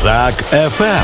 Казак ФМ.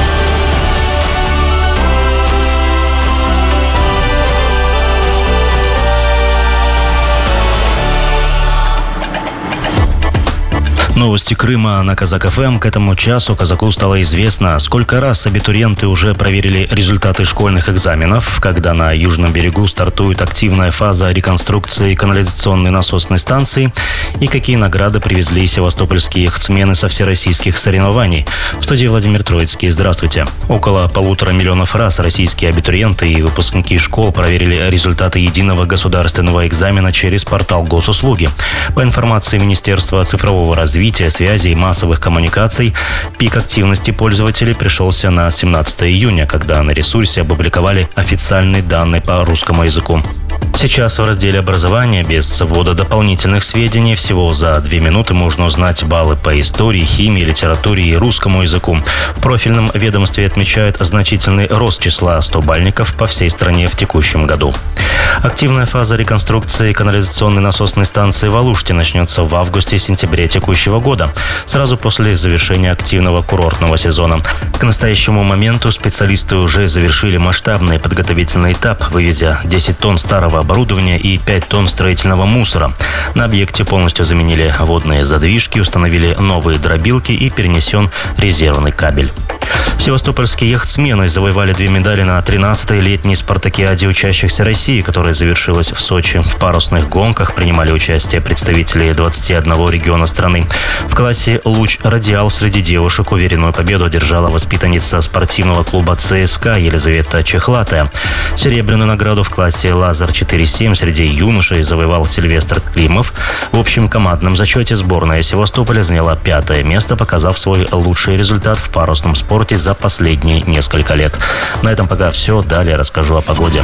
Новости Крыма на Казак ФМ. К этому часу казаку стало известно, сколько раз абитуриенты уже проверили результаты школьных экзаменов, когда на Южном берегу стартует активная фаза реконструкции канализационной насосной станции, и какие награды привезли севастопольские яхтсмены со всероссийских соревнований. В студии Владимир Троицкий. Здравствуйте. Около 1,5 миллиона раз российские абитуриенты и выпускники школ проверили результаты единого государственного экзамена через портал госуслуги. По информации Министерства цифрового развития, связи и массовых коммуникаций, пик активности пользователей пришелся на 17 июня, когда на ресурсе опубликовали официальные данные по русскому языку. Сейчас в разделе образования без ввода дополнительных сведений всего за 2 минуты можно узнать баллы по истории, химии, литературе и русскому языку. В профильном ведомстве отмечают значительный рост числа 100-бальников по всей стране в текущем году. Активная фаза реконструкции канализационной насосной станции в Алуште начнется в августе-сентябре текущего года, сразу после завершения активного курортного сезона. К настоящему моменту специалисты уже завершили масштабный подготовительный этап, вывезя 10 тонн старого оборудования и 5 тонн строительного мусора. На объекте полностью заменили водные задвижки, установили новые дробилки и перенесен резервный кабель. Севастопольские яхтсмены завоевали 2 медали на 13-й летней спартакиаде учащихся России, которая завершилась в Сочи. В парусных гонках принимали участие представители 21 региона страны. В классе «Луч Радиал» среди девушек уверенную победу одержала воспитанница спортивного клуба ЦСКА Елизавета Чехлатая. Серебряную награду в классе «Лазер 4-7» среди юношей завоевал Сильвестр Климов. В общем командном зачете сборная Севастополя заняла 5-е место, показав свой лучший результат в парусном спорте за последние несколько лет. На этом пока все. Далее расскажу о погоде.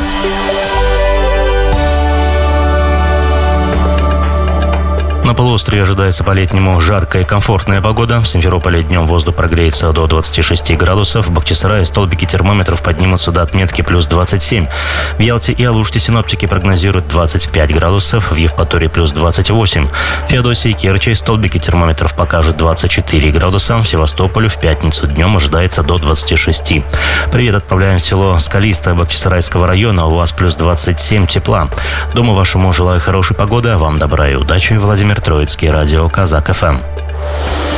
На полуострове ожидается по-летнему жаркая и комфортная погода. В Симферополе днем воздух прогреется до 26 градусов. В Бахчисарае столбики термометров поднимутся до отметки плюс 27. В Ялте и Алуште синоптики прогнозируют 25 градусов. В Евпатории плюс 28. В Феодосии и Керчи столбики термометров покажут 24 градуса. В Севастополе в пятницу днем ожидается до 26. Привет отправляем в село Скалистое Бахчисарайского района. У вас плюс 27 тепла. Дому вашему желаю хорошей погоды, а вам добра и удачи. Владимир Троицкий, радио Казак ФМ.